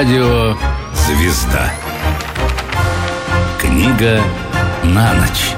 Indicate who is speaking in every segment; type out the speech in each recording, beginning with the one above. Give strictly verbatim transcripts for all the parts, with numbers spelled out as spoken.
Speaker 1: Радио «Звезда». Книга на ночь.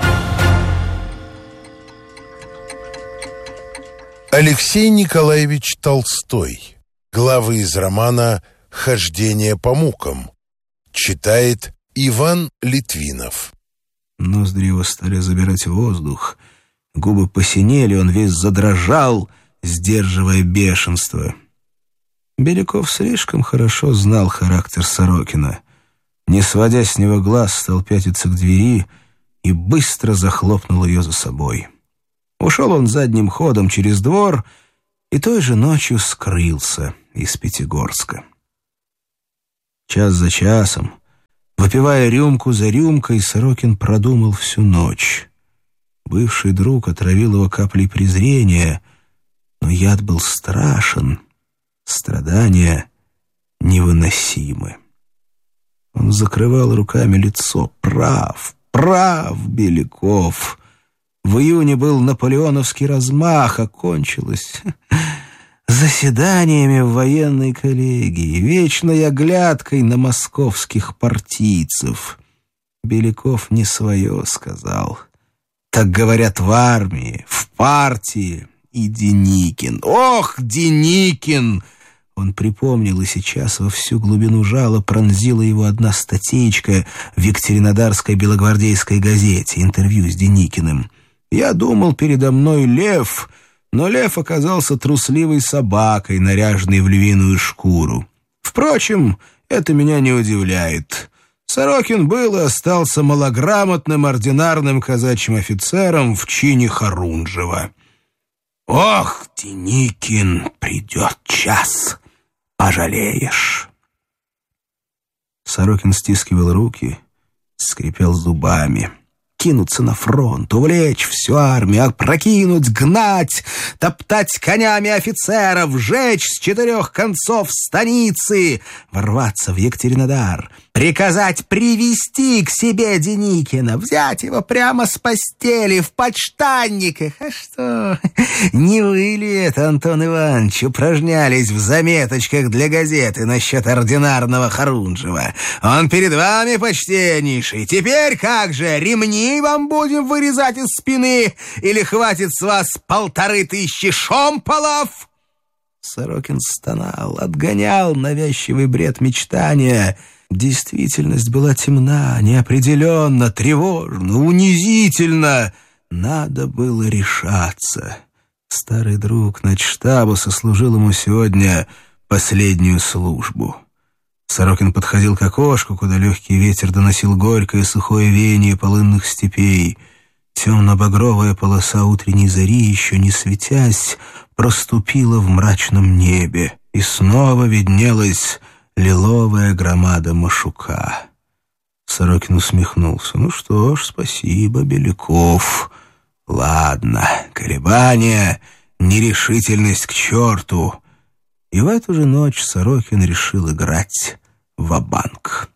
Speaker 2: Алексей Николаевич Толстой. Главы из романа «Хождение по мукам». Читает Иван Литвинов.
Speaker 3: Ноздри его стали забирать воздух. Губы посинели, он весь задрожал, сдерживая бешенство. Беляков слишком хорошо знал характер Сорокина. Не сводя с него глаз, стал пятиться к двери и быстро захлопнул ее за собой. Ушел он задним ходом через двор и той же ночью скрылся из Пятигорска. Час за часом, выпивая рюмку за рюмкой, Сорокин продумал всю ночь. Бывший друг отравил его каплей презрения, но яд был страшен, страдания невыносимы. Он закрывал руками лицо. Прав, прав, Беляков. В июне был наполеоновский размах, а кончилось заседаниями в военной коллегии, вечной оглядкой на московских партийцев. Беляков не свое сказал. Так говорят в армии, в партии. И Деникин. Ох, Деникин! Он припомнил, и сейчас во всю глубину жала пронзила его одна статейка в Екатеринодарской белогвардейской газете, интервью с Деникиным. «Я думал, передо мной лев, но лев оказался трусливой собакой, наряженной в львиную шкуру. Впрочем, это меня не удивляет. Сорокин был и остался малограмотным ординарным казачьим офицером в чине Харунжева. Ох, Деникин, придет час, пожалеешь». Сорокин стискивал руки, скрипел зубами. Кинуться на фронт, увлечь всю армию, опрокинуть, гнать, топтать конями офицеров, сжечь с четырех концов станицы, ворваться в Екатеринодар, приказать привести к себе Деникина, взять его прямо с постели в подштанниках. А что, не вы ли это, Антон Иванович, упражнялись в заметочках для газеты насчет ординарного Харунжева? Он перед вами, почтеннейший. Теперь как же, ремни вам будем вырезать из спины, или хватит с вас полторы тысячи шомполов?» Сорокин стонал, отгонял навязчивый бред мечтания. Действительность была темна, неопределенна, тревожна, унизительна. Надо было решаться. Старый друг начштаба сослужил ему сегодня последнюю службу. Сорокин подходил к окошку, куда легкий ветер доносил горькое сухое веяние полынных степей. Темно-багровая полоса утренней зари, еще не светясь, проступила в мрачном небе, и снова виднелась лиловая громада Машука. Сорокин усмехнулся. «Ну что ж, спасибо, Беляков. Ладно, колебания, нерешительность к черту». И в эту же ночь Сорокин решил играть ва-банк.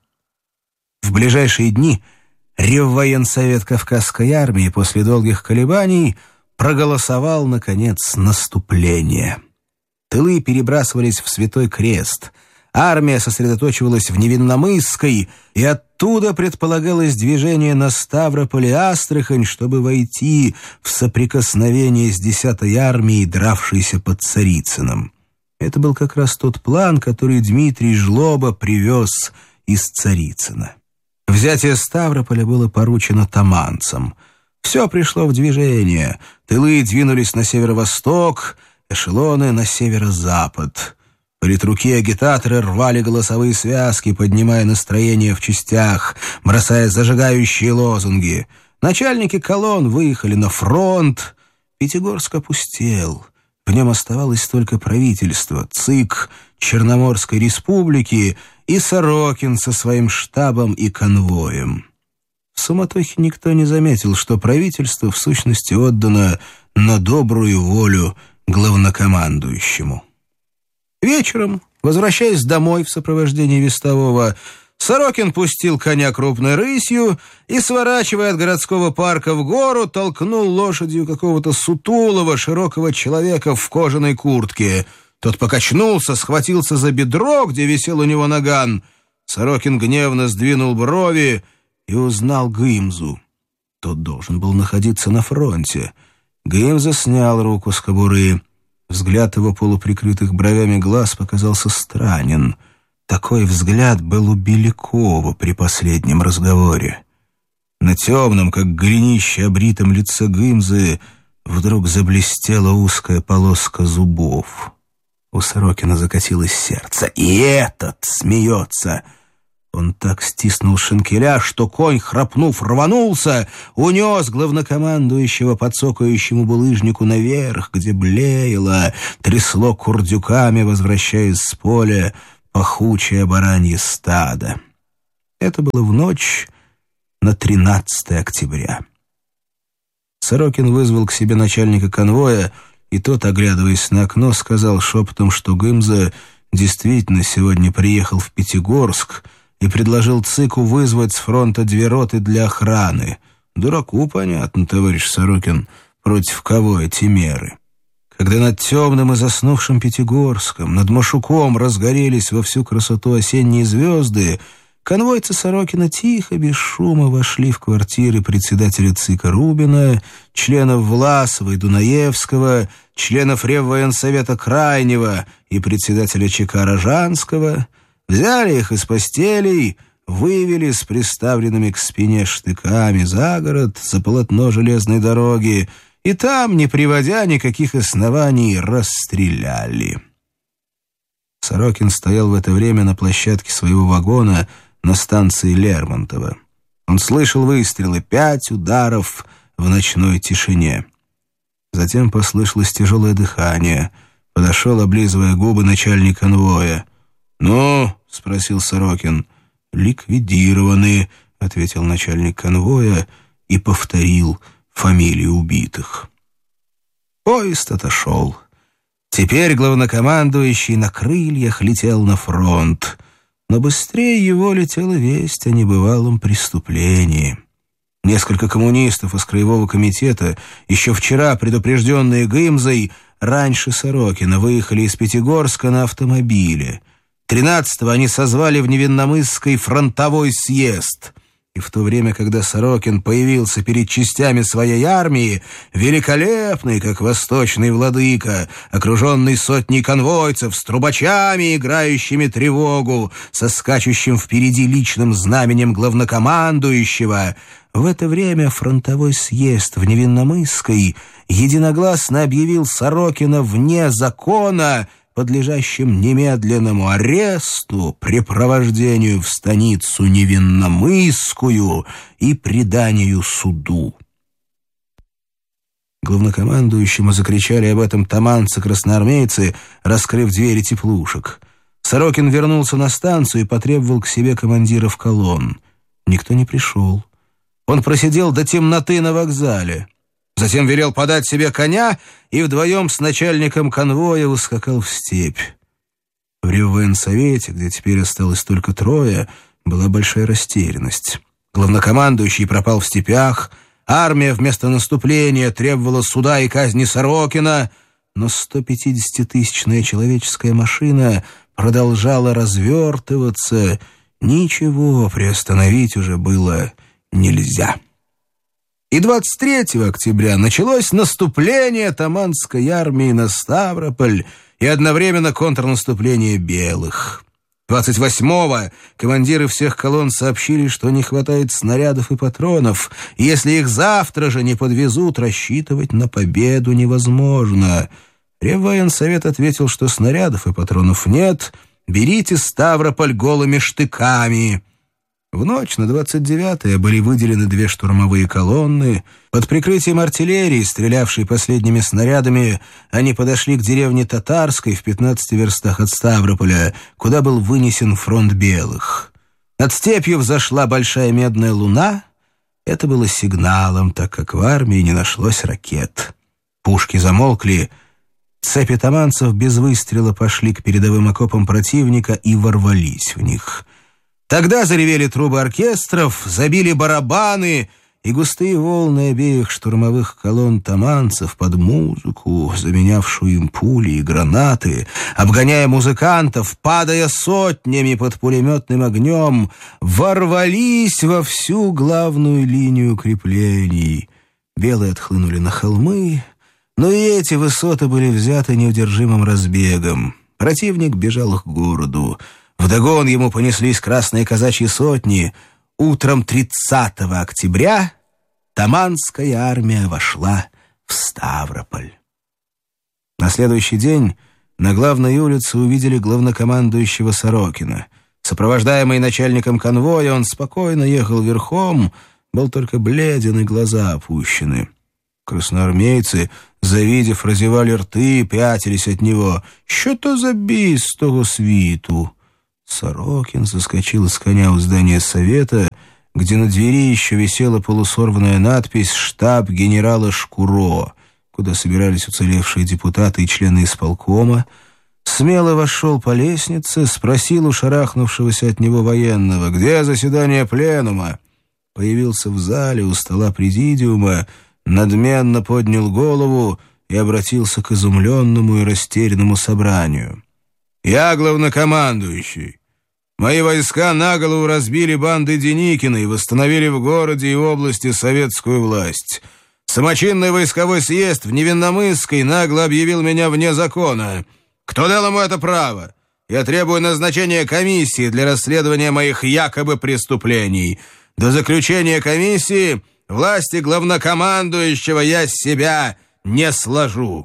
Speaker 3: В ближайшие дни Реввоенсовет Кавказской армии после долгих колебаний проголосовал, наконец, наступление. Тылы перебрасывались в Святой Крест. Армия сосредоточивалась в Невинномысской, и оттуда предполагалось движение на Ставрополь и Астрахань, чтобы войти в соприкосновение с десятой армией, дравшейся под Царицыном. Это был как раз тот план, который Дмитрий Жлоба привез из Царицына. Взятие Ставрополя было поручено таманцам. Все пришло в движение. Тылы двинулись на северо-восток, эшелоны на северо-запад. Политруки и агитаторы рвали голосовые связки, поднимая настроение в частях, бросая зажигающие лозунги. Начальники колонн выехали на фронт. Пятигорск опустел. В нем оставалось только правительство, ЦИК Черноморской республики и Сорокин со своим штабом и конвоем. В суматохе никто не заметил, что правительство в сущности отдано на добрую волю главнокомандующему. Вечером, возвращаясь домой в сопровождении вестового, Сорокин пустил коня крупной рысью и, сворачивая от городского парка в гору, толкнул лошадью какого-то сутулого, широкого человека в кожаной куртке. Тот покачнулся, схватился за бедро, где висел у него наган. Сорокин гневно сдвинул брови и узнал Гымзу. Тот должен был находиться на фронте. Гымза снял руку с кобуры. Взгляд его полуприкрытых бровями глаз показался странен. Такой взгляд был у Белякова при последнем разговоре. На темном, как глинище, обритом лице Гымзы вдруг заблестела узкая полоска зубов. У Сорокина закатилось сердце. И этот смеется. Он так стиснул шинкеля, что конь, храпнув, рванулся, унес главнокомандующего по цокающему булыжнику наверх, где блеяло, трясло курдюками, возвращаясь с поля, пахучее баранье стадо. Это было в ночь на тринадцатое октября. Сорокин вызвал к себе начальника конвоя, и тот, оглядываясь на окно, сказал шепотом, что Гымза действительно сегодня приехал в Пятигорск и предложил ЦИКу вызвать с фронта две роты для охраны. Дураку понятно, товарищ Сорокин, против кого эти меры. Когда над темным и заснувшим Пятигорском, над Машуком разгорелись во всю красоту осенние звезды, конвойцы Сорокина тихо, без шума вошли в квартиры председателя ЦИКа Рубина, членов Власова и Дунаевского, членов Реввоенсовета Крайнего и председателя ЧК Рожанского, взяли их из постелей, вывели с приставленными к спине штыками за город, за полотно железной дороги, и там, не приводя никаких оснований, расстреляли. Сорокин стоял в это время на площадке своего вагона на станции Лермонтова. Он слышал выстрелы, пять ударов в ночной тишине. Затем послышалось тяжелое дыхание. Подошел, облизывая губы, начальник конвоя. «Ну?» — спросил Сорокин. «Ликвидированы», — ответил начальник конвоя и повторил фамилии убитых. Поезд отошел. Теперь главнокомандующий на крыльях летел на фронт. Но быстрее его летела весть о небывалом преступлении. Несколько коммунистов из Краевого комитета, еще вчера предупрежденные Гымзой, раньше Сорокина выехали из Пятигорска на автомобиле. тринадцатого они созвали в Невинномысской фронтовой съезд. И в то время, когда Сорокин появился перед частями своей армии, великолепный, как восточный владыка, окруженный сотней конвойцев с трубачами, играющими тревогу, со скачущим впереди личным знаменем главнокомандующего, в это время фронтовой съезд в Невинномысской единогласно объявил Сорокина вне закона, подлежащим немедленному аресту, препровождению в станицу Невинномысскую и преданию суду. Главнокомандующему закричали об этом таманцы-красноармейцы, раскрыв двери теплушек. Сорокин вернулся на станцию и потребовал к себе командиров колонн. Никто не пришел. Он просидел до темноты на вокзале. Затем велел подать себе коня и вдвоем с начальником конвоя ускакал в степь. В Реввоенсовете, где теперь осталось только трое, была большая растерянность. Главнокомандующий пропал в степях, армия вместо наступления требовала суда и казни Сорокина, но стопятидесятитысячная человеческая машина продолжала развертываться, ничего приостановить уже было нельзя. И двадцать третьего октября началось наступление Таманской армии на Ставрополь и одновременно контрнаступление белых. двадцать восьмого командиры всех колонн сообщили, что не хватает снарядов и патронов, и если их завтра же не подвезут, рассчитывать на победу невозможно. Реввоенсовет ответил, что снарядов и патронов нет, берите Ставрополь голыми штыками. В ночь на двадцать девятое были выделены две штурмовые колонны. Под прикрытием артиллерии, стрелявшей последними снарядами, они подошли к деревне Татарской в пятнадцати верстах от Ставрополя, куда был вынесен фронт белых. Над степью взошла большая медная луна. Это было сигналом, так как в армии не нашлось ракет. Пушки замолкли. Цепи таманцев без выстрела пошли к передовым окопам противника и ворвались в них. Тогда заревели трубы оркестров, забили барабаны, и густые волны обеих штурмовых колонн таманцев под музыку, заменявшую им пули и гранаты, обгоняя музыкантов, падая сотнями под пулеметным огнем, ворвались во всю главную линию креплений. Белые отхлынули на холмы, но и эти высоты были взяты неудержимым разбегом. Противник бежал к городу. Вдогон ему понеслись красные казачьи сотни. Утром тридцатого октября таманская армия вошла в Ставрополь. На следующий день на главной улице увидели главнокомандующего Сорокина. Сопровождаемый начальником конвоя, он спокойно ехал верхом, был только бледен и глаза опущены. Красноармейцы, завидев, разевали рты, пятились от него. «Що то за біс того світу?» Сорокин соскочил с коня у здания совета, где на двери еще висела полусорванная надпись «Штаб генерала Шкуро», куда собирались уцелевшие депутаты и члены исполкома, смело вошел по лестнице, спросил у шарахнувшегося от него военного, где заседание пленума. Появился в зале у стола президиума, надменно поднял голову и обратился к изумленному и растерянному собранию. «Я главнокомандующий. Мои войска наголову разбили банды Деникина и восстановили в городе и области советскую власть. Самочинный войсковой съезд в Невинномысской нагло объявил меня вне закона. Кто дал ему это право? Я требую назначения комиссии для расследования моих якобы преступлений. До заключения комиссии власти главнокомандующего я с себя не сложу».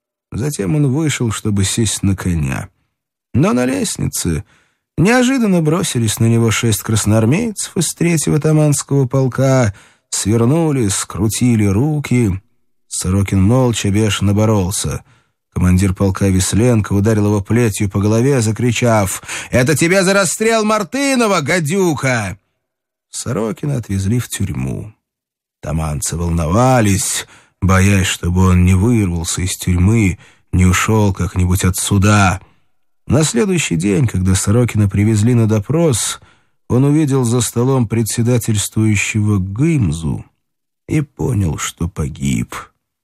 Speaker 3: Затем он вышел, чтобы сесть на коня. Но на лестнице неожиданно бросились на него шесть красноармейцев из третьего таманского полка, свернули, скрутили руки. Сорокин молча бешено боролся. Командир полка Весленко ударил его плетью по голове, закричав: «Это тебе за расстрел Мартынова, гадюка!» Сорокина отвезли в тюрьму. Таманцы волновались, боясь, чтобы он не вырвался из тюрьмы, не ушел как-нибудь от суда. На следующий день, когда Сорокина привезли на допрос, он увидел за столом председательствующего Гымзу и понял, что погиб.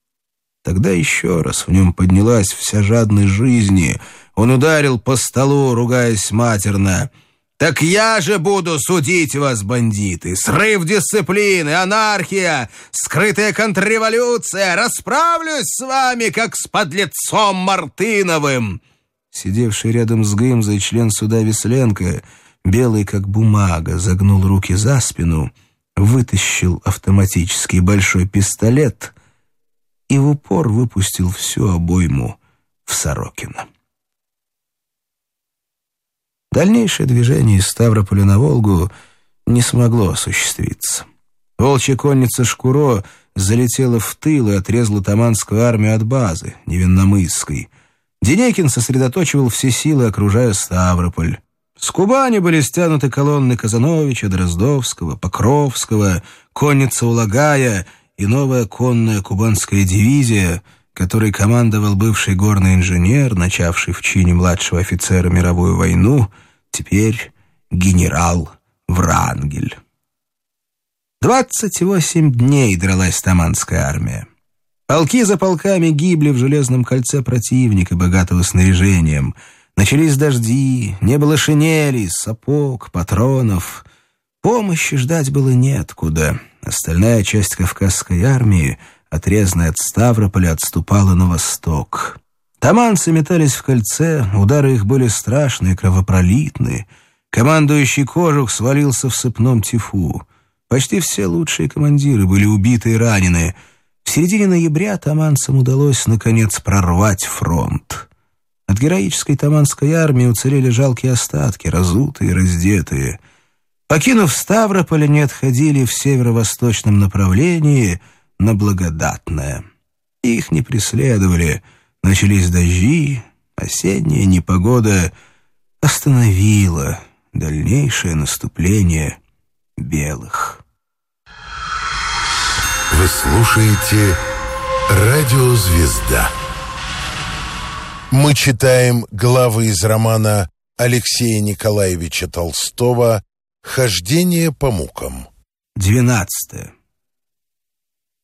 Speaker 3: Тогда еще раз в нем поднялась вся жадность жизни. Он ударил по столу, ругаясь матерно: «Так я же буду судить вас, бандиты! Срыв дисциплины, анархия, скрытая контрреволюция! Расправлюсь с вами, как с подлецом Мартыновым!» Сидевший рядом с Гымзой член суда Весленко, белый как бумага, загнул руки за спину, вытащил автоматический большой пистолет и в упор выпустил всю обойму в Сорокина. Дальнейшее движение из Ставрополя на Волгу не смогло осуществиться. Волчья конница Шкуро залетела в тыл и отрезала таманскую армию от базы, Невинномысской. Деникин сосредоточивал все силы, окружая Ставрополь. С Кубани были стянуты колонны Казановича, Дроздовского, Покровского, конница Улагая и новая конная кубанская дивизия, которой командовал бывший горный инженер, начавший в чине младшего офицера мировую войну, теперь генерал Врангель. Двадцать восемь дней дралась таманская армия. Полки за полками гибли в железном кольце противника, богатого снаряжением. Начались дожди, не было шинелей, сапог, патронов. Помощи ждать было неоткуда. Остальная часть Кавказской армии, отрезанная от Ставрополя, отступала на восток. Таманцы метались в кольце, удары их были страшные, кровопролитные. Командующий Кожух свалился в сыпном тифу. Почти все лучшие командиры были убиты и ранены. В середине ноября таманцам удалось, наконец, прорвать фронт. От героической таманской армии уцелели жалкие остатки, разутые и раздетые. Покинув Ставрополь, они отходили в северо-восточном направлении на Благодатное. Их не преследовали. Начались дожди, осенняя непогода остановила дальнейшее наступление белых.
Speaker 2: Вы слушаете «Радио Звезда». Мы читаем главы из романа Алексея Николаевича Толстого «Хождение по мукам».
Speaker 3: двенадцатое.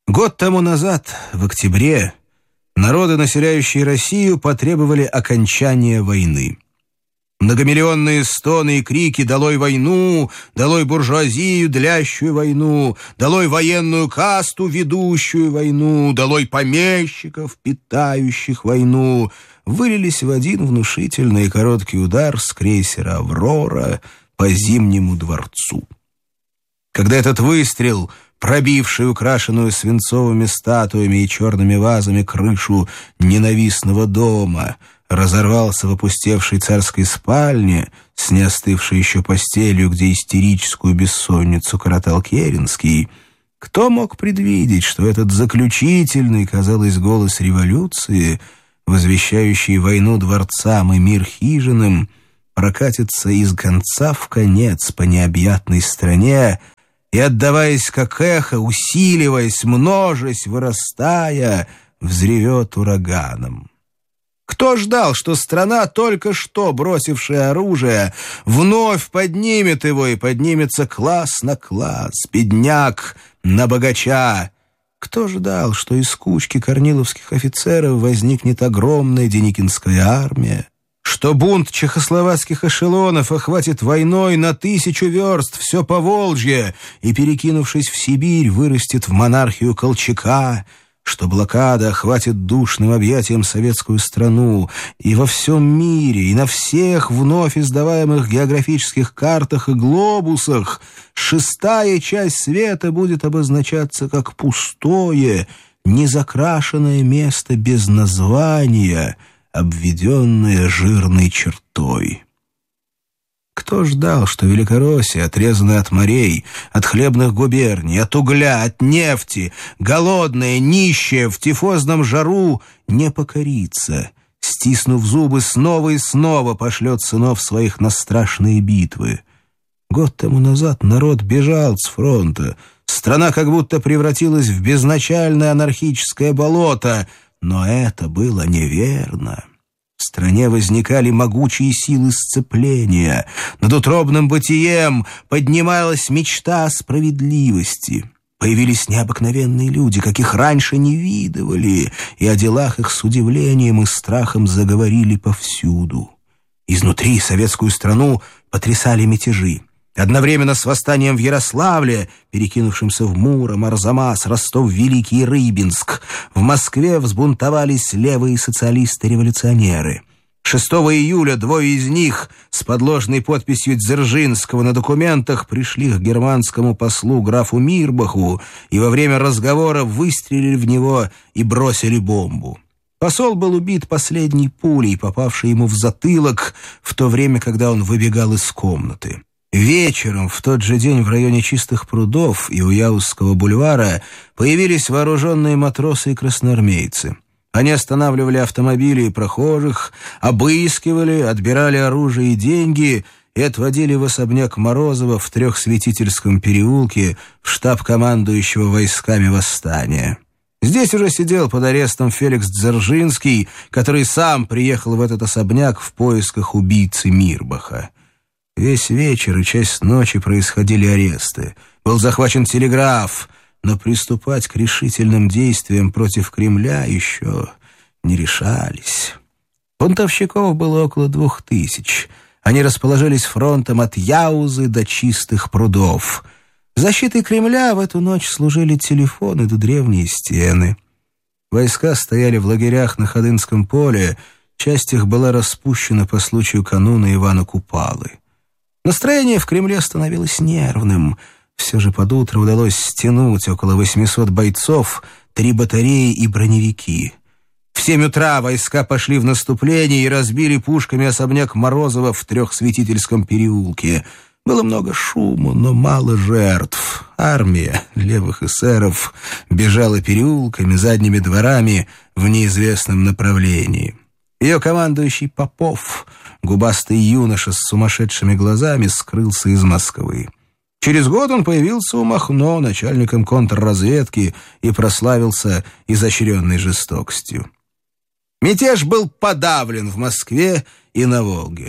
Speaker 3: Год тому назад, в октябре, народы, населяющие Россию, потребовали окончания войны. Многомиллионные стоны и крики «Долой войну! Долой буржуазию, длящую войну! Долой военную касту, ведущую войну! Долой помещиков, питающих войну!» вылились в один внушительный и короткий удар с крейсера «Аврора» по Зимнему дворцу. Когда этот выстрел, пробивший украшенную свинцовыми статуями и черными вазами крышу ненавистного дома, разорвался в опустевшей царской спальне с неостывшей еще постелью, где истерическую бессонницу коротал Керенский, кто мог предвидеть, что этот заключительный, казалось, голос революции, возвещающий войну дворцам и мир хижинам, прокатится из конца в конец по необъятной стране и, отдаваясь как эхо, усиливаясь, множась, вырастая, взревет ураганом. Кто ждал, что страна, только что бросившая оружие, вновь поднимет его, и поднимется класс на класс, бедняк на богача? Кто ждал, что из кучки корниловских офицеров возникнет огромная деникинская армия, что бунт чехословацких эшелонов охватит войной на тысячу верст все Поволжье и, перекинувшись в Сибирь, вырастет в монархию Колчака, что блокада охватит душным объятием советскую страну, и во всем мире, и на всех вновь издаваемых географических картах и глобусах шестая часть света будет обозначаться как пустое, незакрашенное место без названия, обведенное жирной чертой. Кто ждал, что Великороссия, отрезанная от морей, от хлебных губерний, от угля, от нефти, голодная, нищая, в тифозном жару, не покорится, стиснув зубы, снова и снова пошлет сынов своих на страшные битвы? Год тому назад народ бежал с фронта, страна как будто превратилась в безначальное анархическое болото, но это было неверно. В стране возникали могучие силы сцепления. Над утробным бытием поднималась мечта о справедливости. Появились необыкновенные люди, каких раньше не видывали, и о делах их с удивлением и страхом заговорили повсюду. Изнутри советскую страну потрясали мятежи. Одновременно с восстанием в Ярославле, перекинувшимся в Муром, Арзамас, Ростов-Великий и Рыбинск, в Москве взбунтовались левые социалисты-революционеры. шестого июля двое из них с подложной подписью Дзержинского на документах пришли к германскому послу графу Мирбаху и во время разговора выстрелили в него и бросили бомбу. Посол был убит последней пулей, попавшей ему в затылок, в то время, когда он выбегал из комнаты. Вечером в тот же день в районе Чистых прудов и у Яузского бульвара появились вооруженные матросы и красноармейцы. Они останавливали автомобили и прохожих, обыскивали, отбирали оружие и деньги и отводили в особняк Морозова в Трехсветительском переулке в штаб командующего войсками восстания. Здесь уже сидел под арестом Феликс Дзержинский, который сам приехал в этот особняк в поисках убийцы Мирбаха. Весь вечер и часть ночи происходили аресты. Был захвачен телеграф, но приступать к решительным действиям против Кремля еще не решались. Бунтовщиков было около двух тысяч. Они расположились фронтом от Яузы до Чистых прудов. Защитой Кремля в эту ночь служили телефоны да древние стены. Войска стояли в лагерях на Ходынском поле, часть их была распущена по случаю кануна Ивана Купалы. Настроение в Кремле становилось нервным. Все же под утро удалось стянуть около восьмисот бойцов, три батареи и броневики. В семь утра войска пошли в наступление и разбили пушками особняк Морозова в Трехсветительском переулке. Было много шума, но мало жертв. Армия левых эсеров бежала переулками, задними дворами в неизвестном направлении. Ее командующий Попов, губастый юноша с сумасшедшими глазами, скрылся из Москвы. Через год он появился у Махно, начальником контрразведки, и прославился изощренной жестокостью. Мятеж был подавлен в Москве и на Волге.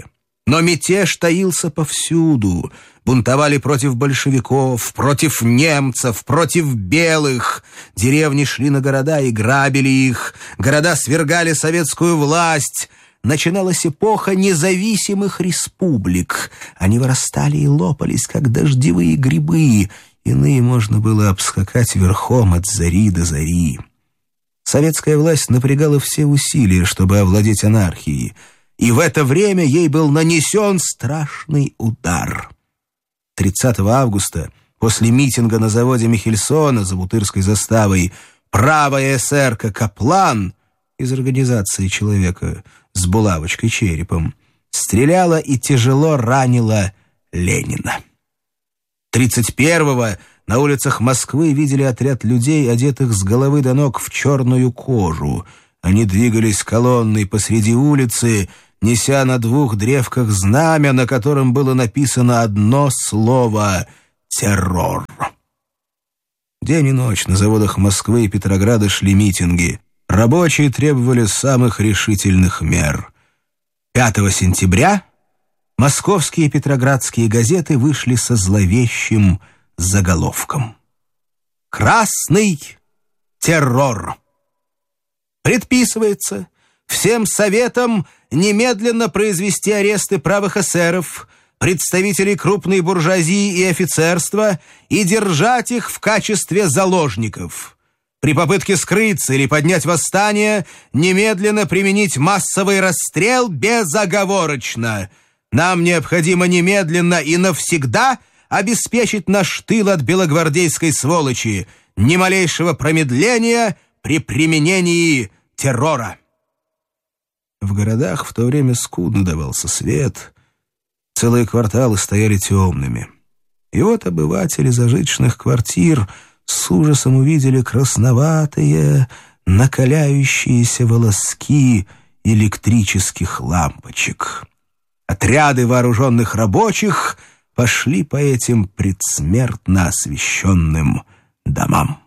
Speaker 3: Но мятеж таился повсюду. Бунтовали против большевиков, против немцев, против белых. Деревни шли на города и грабили их. Города свергали советскую власть. Начиналась эпоха независимых республик. Они вырастали и лопались, как дождевые грибы. Иные можно было обскакать верхом от зари до зари. Советская власть напрягала все усилия, чтобы овладеть анархией. И в это время ей был нанесен страшный удар. тридцатого августа, после митинга на заводе Михельсона за Бутырской заставой, правая эсерка Каплан из организации человека с булавочкой-черепом стреляла и тяжело ранила Ленина. тридцать первого на улицах Москвы видели отряд людей, одетых с головы до ног в черную кожу. Они двигались колонной посреди улицы, неся на двух древках знамя, на котором было написано одно слово «террор». День и ночь на заводах Москвы и Петрограда шли митинги. Рабочие требовали самых решительных мер. пятого сентября московские и петроградские газеты вышли со зловещим заголовком: «Красный террор». Предписывается всем советам немедленно произвести аресты правых эсеров, представителей крупной буржуазии и офицерства и держать их в качестве заложников. При попытке скрыться или поднять восстание немедленно применить массовый расстрел безоговорочно. Нам необходимо немедленно и навсегда обеспечить наш тыл от белогвардейской сволочи, ни малейшего промедления при применении террора. В городах в то время скудно давался свет, целые кварталы стояли темными. И вот обыватели зажиточных квартир с ужасом увидели красноватые, накаляющиеся волоски электрических лампочек. Отряды вооруженных рабочих пошли по этим предсмертно освещенным домам.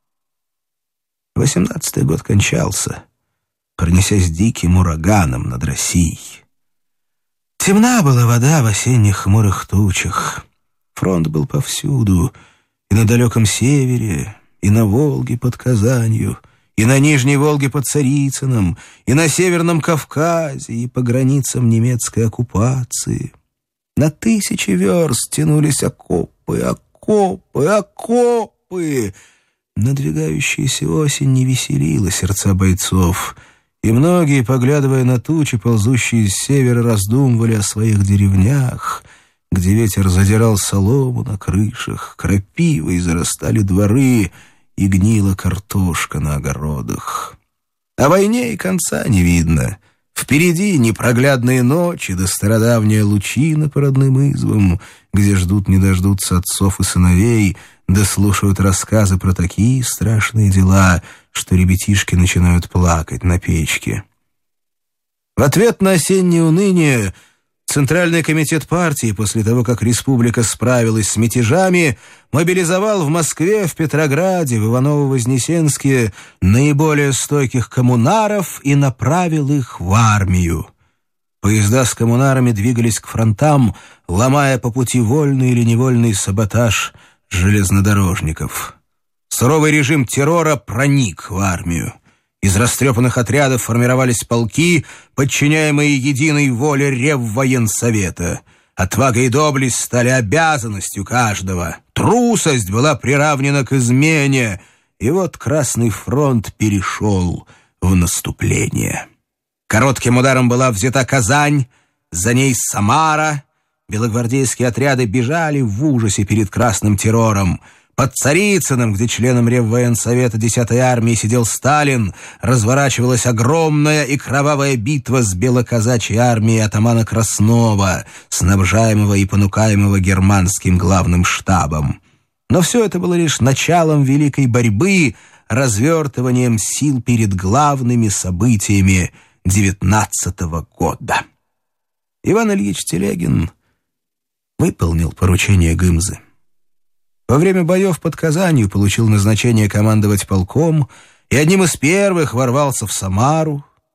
Speaker 3: Восемнадцатый год кончался, пронесясь диким ураганом над Россией. Темна была вода в осенних хмурых тучах. Фронт был повсюду, и на далеком севере, и на Волге под Казанью, и на Нижней Волге под Царицыном, и на Северном Кавказе, и по границам немецкой оккупации. На тысячи верст тянулись окопы, окопы, окопы. Надвигающаяся осень не веселила сердца бойцов, и многие, поглядывая на тучи, ползущие с севера, раздумывали о своих деревнях, где ветер задирал солому на крышах, крапивой зарастали дворы и гнила картошка на огородах. О войне и конца не видно. Впереди непроглядные ночи да стародавняя лучина по родным избам, где ждут не дождутся отцов и сыновей, да слушают рассказы про такие страшные дела, что ребятишки начинают плакать на печке. В ответ на осеннее уныние Центральный комитет партии, после того, как республика справилась с мятежами, мобилизовал в Москве, в Петрограде, в Иваново-Вознесенске наиболее стойких коммунаров и направил их в армию. Поезда с коммунарами двигались к фронтам, ломая по пути вольный или невольный саботаж железнодорожников. Суровый режим террора проник в армию. Из растрепанных отрядов формировались полки, подчиняемые единой воле Реввоенсовета. Отвага и доблесть стали обязанностью каждого. Трусость была приравнена к измене. И вот Красный фронт перешел в наступление. Коротким ударом была взята Казань, за ней Самара. Белогвардейские отряды бежали в ужасе перед красным террором. Под Царицыным, где членом Реввоенсовета десятой армии сидел Сталин, разворачивалась огромная и кровавая битва с белоказачьей армией атамана Краснова, снабжаемого и понукаемого германским главным штабом. Но все это было лишь началом великой борьбы, развертыванием сил перед главными событиями девятнадцатого года. Иван Ильич Телегин выполнил поручение Гымзы. Во время боев под Казанью получил назначение командовать полком и одним из первых ворвался в Самару.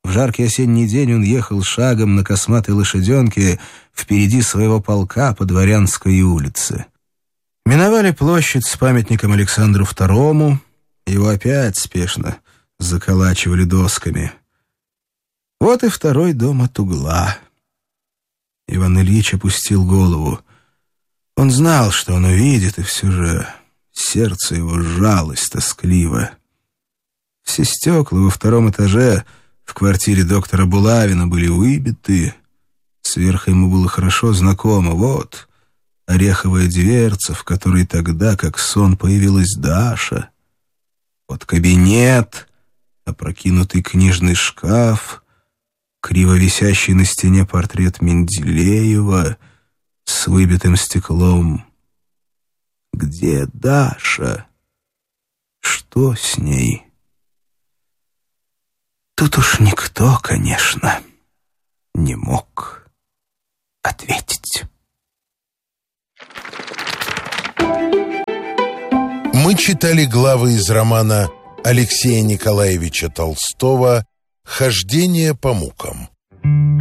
Speaker 3: В жаркий осенний день он ехал шагом на косматой лошаденке впереди своего полка по Дворянской улице. Миновали площадь с памятником Александру Второму. Его опять спешно заколачивали досками. Вот и второй дом от угла. Иван Ильич опустил голову. Он знал, что он увидит, и все же сердце его сжалось тоскливо. Все стекла во втором этаже в квартире доктора Булавина были выбиты. Сверху ему было хорошо знакомо. Вот ореховая дверца, в которой тогда, как сон, появилась Даша. Вот кабинет, опрокинутый книжный шкаф, криво висящий на стене портрет Менделеева с выбитым стеклом. Где Даша? Что с ней? Тут уж никто, конечно, не мог ответить.
Speaker 2: Мы читали главы из романа Алексея Николаевича Толстого «Хождение по мукам».